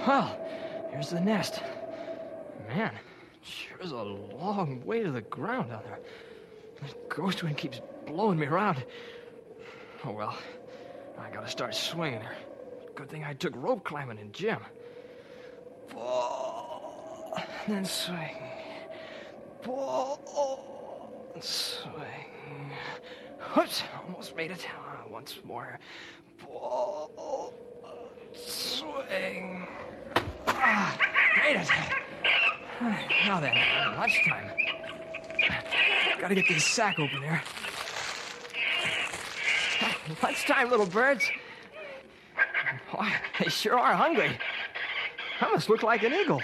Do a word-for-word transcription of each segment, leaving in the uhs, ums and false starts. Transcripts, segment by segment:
Well, here's the nest. Man, sure is a long way to the ground down there. The ghost wind keeps blowing me around. Oh, well, I gotta start swinging her. Good thing I took rope climbing in gym. Pull, then swing. Pull, and swing. Whoops, almost made it. Uh, once more. Pull, swing. Ah, made it. Now then, lunchtime. Gotta get this sack open here. Lunchtime, little birds. Why, they sure are hungry. I must look like an eagle.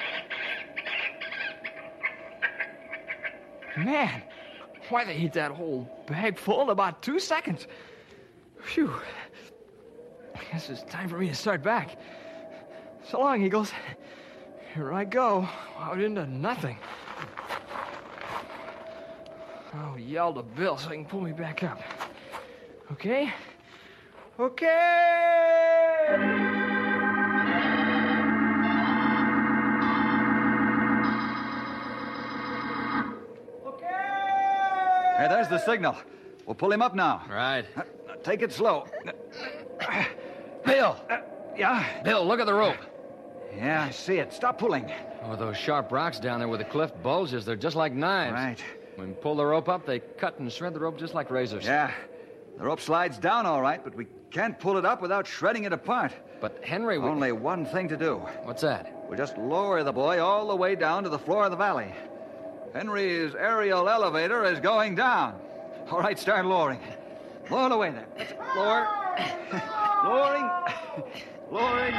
Man, why they eat that whole bag full in about two seconds. Phew. I guess it's time for me to start back. So long, eagles. Here I go, out into nothing. I'll yell to Bill so he can pull me back up. Okay? Okay! Okay! Hey, there's the signal. We'll pull him up now. Right. Uh, take it slow. Bill! Uh, yeah? Bill, look at the rope. Yeah, I see it. Stop pulling. Oh, those sharp rocks down there where the cliff bulges, they're just like knives. Right. When we pull the rope up, they cut and shred the rope just like razors. Yeah. The rope slides down all right, but we can't pull it up without shredding it apart. But Henry... We... Only one thing to do. What's that? We'll just lower the boy all the way down to the floor of the valley. Henry's aerial elevator is going down. All right, start lowering. Lower away there. Lower. Lowering. Lowering.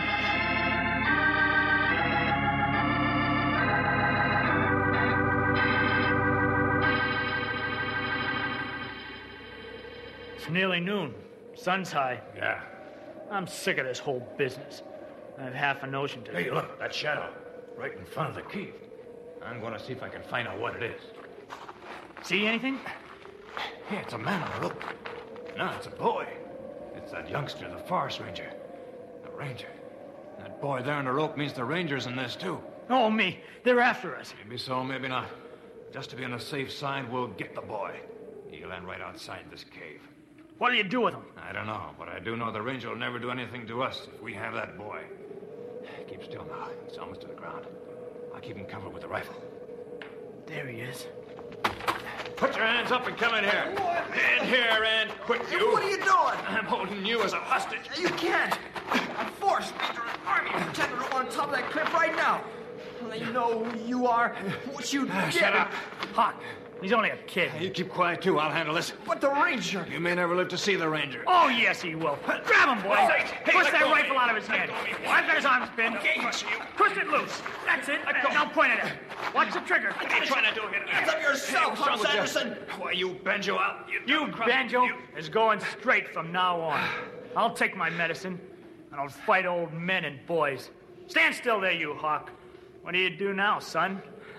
It's nearly noon. Sun's high. Yeah. I'm sick of this whole business. I have half a notion to... Hey, look, that shadow. Right in front of the cave. I'm going to see if I can find out what it is. See anything? Hey, it's a man on the rope. No, it's a boy. It's that youngster, the forest ranger. The ranger. That boy there on the rope means the ranger's in this, too. Oh, me. They're after us. Maybe so, maybe not. Just to be on the safe side, we'll get the boy. He'll land right outside this cave. What'll you do with them? I don't know, but I do know the ranger will never do anything to us if we have that boy. Keep still now. It's almost to the ground. I'll keep him covered with the rifle. There he is. Put your hands up and come in here. In here, and quick, you. What are you doing? I'm holding you as a hostage. You can't. I'm forced, Major. Army lieutenant on top of that cliff right now. They know who you are, what you Ah, did. shut up. Hawk, he's only a kid. You keep quiet, too. I'll handle this. But the ranger. You may never live to see the ranger. Oh, yes, he will. Grab him, boys. Hey, hey, Push let that go of rifle me. out of his Let hand. go of me, boy. I've got his arms pinned. Okay, you. Push it loose. That's it. Now point it at him. Watch the trigger. What are you trying to do here? Hands up yourself, Hey, Huck what's wrong with Sanderson. you? Why, you banjo out. You, You, double-crossed- Banjo, you- is going straight from now on. I'll take my medicine, and I'll fight old men and boys. Stand still there, you Hawk. What do you do now, son?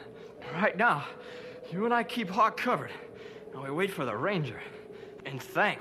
Right now, you and I keep Hawk covered. And we wait for the ranger. And thanks.